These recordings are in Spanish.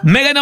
Mega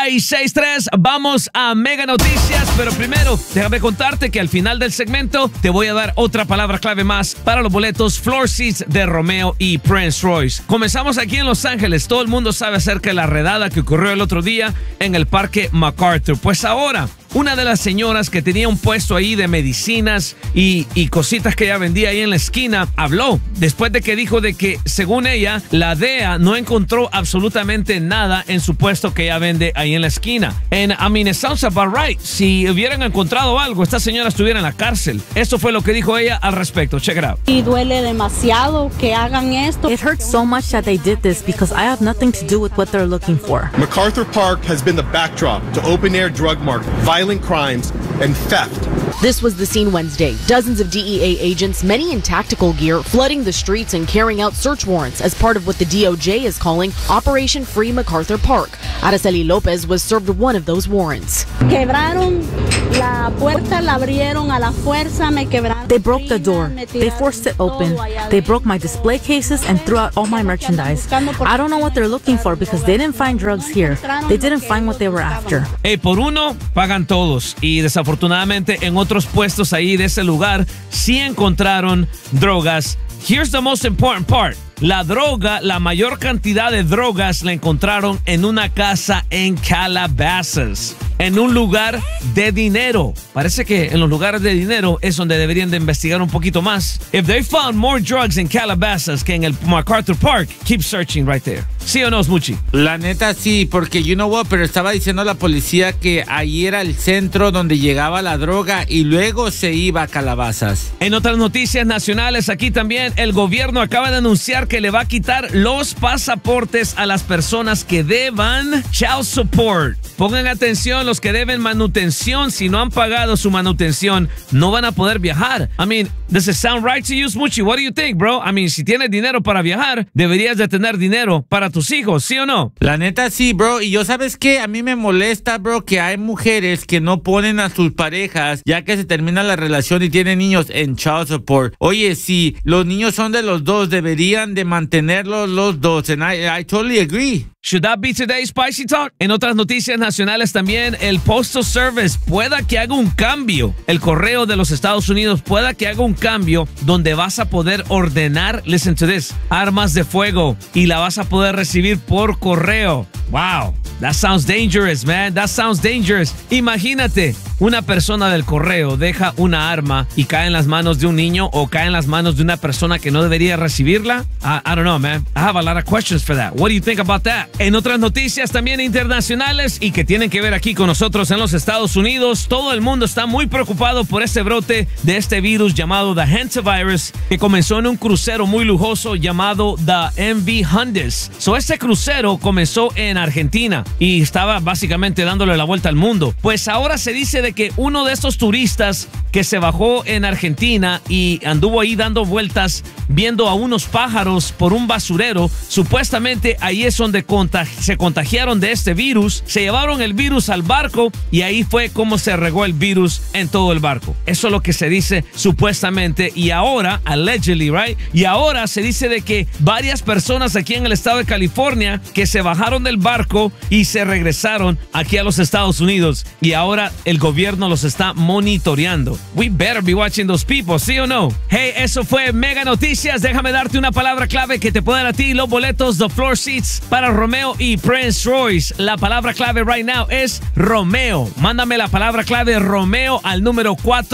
96.3, vamos a Mega Noticias, pero primero déjame contarte que al final del segmento te voy a dar otra palabra clave más para los boletos Floor Seats de Romeo y Prince Royce. Comenzamos aquí en Los Ángeles. Todo el mundo sabe acerca de la redada que ocurrió el otro día en el Parque MacArthur. Pues ahora, una de las señoras que tenía un puesto ahí de medicinas y cositas que ella vendía ahí en la esquina, habló después de que dijo de que, según ella, la DEA no encontró absolutamente nada en su puesto que ella vende ahí en la esquina. And I mean, it sounds about right. Si hubieran encontrado algo, esta señora estuviera en la cárcel. Esto fue lo que dijo ella al respecto. Check it out. Y duele demasiado que hagan esto. It hurts so much that they did this because I have nothing to do with what they're looking for. MacArthur Park has been the backdrop to open-air drug market, violent crimes, and theft. This was the scene Wednesday. Dozens of DEA agents, many in tactical gear, flooding the streets and carrying out search warrants as part of what the DOJ is calling Operation Free MacArthur Park. Araceli Lopez was served one of those warrants. Quebraron la puerta, la abrieron a la fuerza, me quebraron. They broke the door. They forced it open. They broke my display cases and threw out all my merchandise. I don't know what they're looking for because they didn't find drugs here. They didn't find what they were after. Por uno, pagan todos. Y desafortunadamente en otros puestos ahí de ese lugar sí encontraron drogas. Here's the most important part. La droga, la mayor cantidad de drogas la encontraron en una casa en Calabasas, en un lugar de dinero. Parece que en los lugares de dinero es donde deberían de investigar un poquito más. If they found more drugs in Calabasas que en el MacArthur Park, keep searching right there. ¿Sí o no, Smoochie? La neta sí, porque you know what, pero estaba diciendo la policía que ahí era el centro donde llegaba la droga y luego se iba a Calabasas. En otras noticias nacionales, aquí también el gobierno acaba de anunciar que le va a quitar los pasaportes a las personas que deban child support. Pongan atención, los que deben manutención, si no han pagado su manutención, no van a poder viajar. I mean, does it sound right to you, Smoochie? What do you think, bro? I mean, si tienes dinero para viajar, deberías de tener dinero para tus hijos, ¿sí o no? La neta sí, bro. Y yo, ¿sabes qué? A mí me molesta, bro, que hay mujeres que no ponen a sus parejas, ya que se termina la relación y tienen niños, en child support. Oye, si los niños son de los dos, deberían de mantenerlos los dos. And I totally agree. Should that be today's Spicy Talk? En otras noticias nacionales también, el Postal Service pueda que haga un cambio. El correo de los Estados Unidos pueda que haga un cambio donde vas a poder ordenar, listen to this, armas de fuego y la vas a poder recibir por correo. Wow, that sounds dangerous, man. That sounds dangerous. Imagínate, una persona del correo deja una arma y cae en las manos de un niño o cae en las manos de una persona que no debería recibirla. I don't know, man. I have a lot of questions for that. What do you think about that? En otras noticias también internacionales y que tienen que ver aquí con nosotros en los Estados Unidos, todo el mundo está muy preocupado por este brote de este virus llamado the hantavirus, que comenzó en un crucero muy lujoso llamado the MV Hondas. Este crucero comenzó en Argentina y estaba básicamente dándole la vuelta al mundo. Pues ahora se dice de que uno de estos turistas que se bajó en Argentina y anduvo ahí dando vueltas viendo a unos pájaros por un basurero, supuestamente ahí es donde se contagiaron de este virus, se llevaron el virus al barco y ahí fue como se regó el virus en todo el barco. Eso es lo que se dice supuestamente y ahora, allegedly, right? Y ahora se dice de que varias personas aquí en el estado de California que se bajaron del barco y se regresaron aquí a los Estados Unidos y ahora el gobierno los está monitoreando. We better be watching those people, ¿sí o no? Hey, eso fue Mega Noticias. Déjame darte una palabra clave que te pueden a ti los boletos The Floor Seats para Romeo y Prince Royce. La palabra clave right now es Romeo. Mándame la palabra clave Romeo al número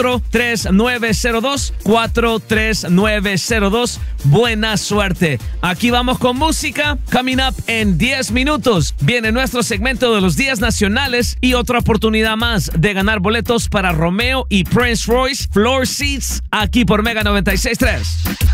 43902. 43902. Buena suerte. Aquí vamos con música. Coming up en 10 minutos viene nuestro segmento de los días nacionales y otra oportunidad más de ganar boletos para Romeo y Prince Royce Floor Seats aquí por Mega 96.3.